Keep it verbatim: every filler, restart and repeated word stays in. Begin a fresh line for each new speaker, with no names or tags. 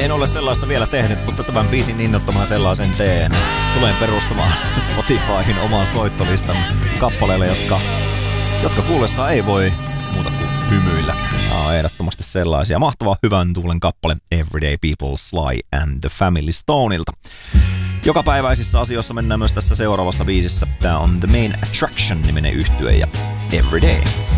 En ole sellaista vielä tehnyt, mutta tämän biisin innottoman sellaisen teen. Tulen perustamaan Spotifyhin oman soittolistan kappaleille, jotka, jotka kuullessaan ei voi muuta kuin hymyillä. Nämä on ehdottomasti sellaisia. Mahtava hyvän tuulen kappale Everyday People, Sly and the Family Stoneilta. Jokapäiväisissä asioissa mennään myös tässä seuraavassa biisissä. Tää on The Main Attraction -niminen yhtye ja Everyday.